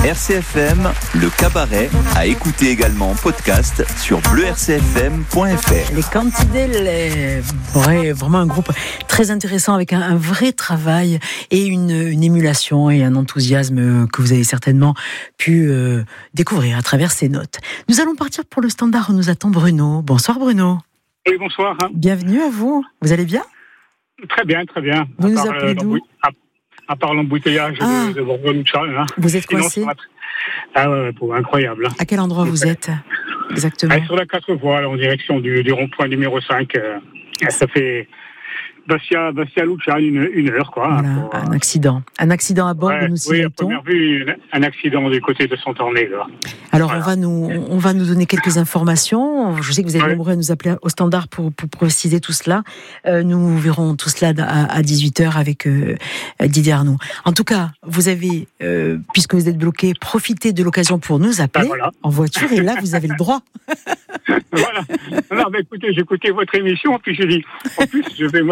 RCFM, le cabaret, à écouter également en podcast sur bleurcfm.fr. Les Cantidelles, vraiment un groupe très intéressant avec un vrai travail et une émulation et un enthousiasme que vous avez certainement pu découvrir à travers ces notes. Nous allons partir pour le standard où nous attend Bruno. Bonsoir Bruno. Oui, bonsoir. Bienvenue à vous. Vous allez bien ? Très bien, très bien. Vous nous appelez d'où ? À part l'embouteillage de Bourgogne-Charles. Hein. Vous êtes coincé ? Ah ouais, incroyable. À quel endroit vous êtes exactement ? Sur la 4 voies, en direction du rond-point numéro 5. Ça fait Bastia-Luccia, une heure, quoi. Voilà, un accident. Un accident à bord, nous signotons. Oui, à première vue, un accident du côté de Santorné, là. Alors, voilà. on va nous donner quelques informations. Je sais que vous êtes nombreux à nous appeler au standard pour préciser tout cela. Nous verrons tout cela à 18h avec Didier Arnaud. En tout cas, vous avez, puisque vous êtes bloqué, profité de l'occasion pour nous appeler en voiture, et là, vous avez le droit. Voilà. Alors, écoutez, j'ai écouté votre émission, puis j'ai dit, en plus,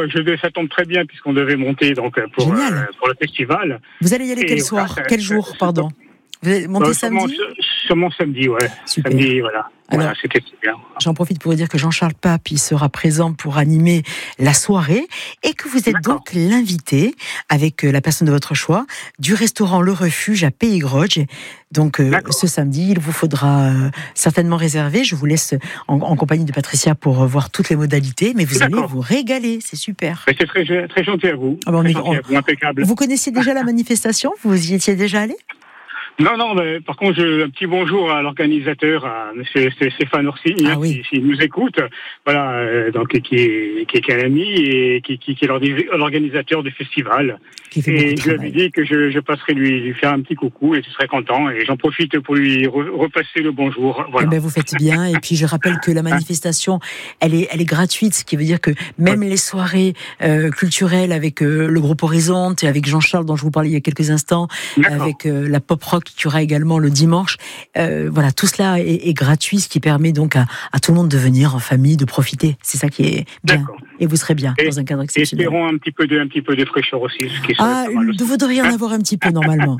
ça tombe très bien, puisqu'on devait monter donc pour le festival. Vous allez y aller quel soir ? Quel jour, pardon ? Vous allez monter samedi ? Sûrement samedi, ouais. Super. Samedi, voilà. Alors, voilà, c'était bien. J'en profite pour vous dire que Jean-Charles Pape il sera présent pour animer la soirée et que vous êtes donc l'invité avec la personne de votre choix du restaurant Le Refuge à Pays-Grottes. Donc ce samedi, il vous faudra certainement réserver. Je vous laisse en compagnie de Patricia pour voir toutes les modalités, mais vous allez vous régaler, c'est super. C'est très gentil à vous. Impeccable. Vous connaissiez déjà la manifestation ? Vous y étiez déjà allé ? Non, mais par contre, un petit bonjour à l'organisateur, à monsieur Stéphane Orsini, s'il nous écoute, voilà, donc qui est un ami et qui est l'organisateur du festival. Et je lui avais dit que je passerai lui faire un petit coucou et je serai content. Et j'en profite pour lui repasser le bonjour. Voilà. Eh ben, vous faites bien. Et puis je rappelle que la manifestation, elle est gratuite, ce qui veut dire que même les soirées culturelles avec le groupe Horizon et avec Jean-Charles dont je vous parlais il y a quelques instants, avec la pop rock qu'il y aura également le dimanche. Voilà, tout cela est gratuit, ce qui permet donc à tout le monde de venir en famille, de profiter. C'est ça qui est bien. D'accord. Et vous serez bien dans un cadre exceptionnel. Espérons un petit peu de fraîcheur aussi. Vous devriez en avoir un petit peu normalement.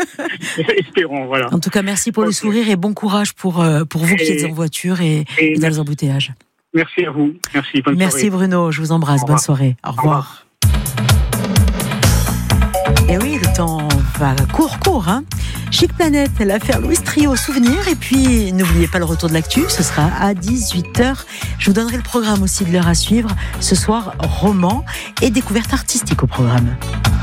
Espérons, voilà. En tout cas, merci pour le sourire et bon courage pour vous qui êtes en voiture et dans les embouteillages. Merci à vous. Merci, bonne soirée. Merci Bruno, je vous embrasse. Bonne soirée. Au revoir. Et oui, le temps va court, hein. Chic Planète, l'affaire Louis Trio, souvenir. Et puis, n'oubliez pas le retour de l'actu, ce sera à 18h. Je vous donnerai le programme aussi de l'heure à suivre. Ce soir, roman et découverte artistique au programme.